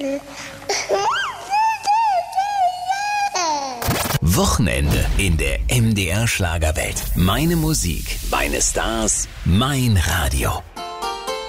Wochenende in der MDR Schlagerwelt. Meine Musik, meine Stars, mein Radio.